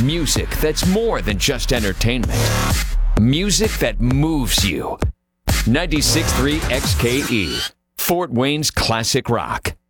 Music that's more than just entertainment. Music that moves you. 96.3 XKE, Fort Wayne's classic rock.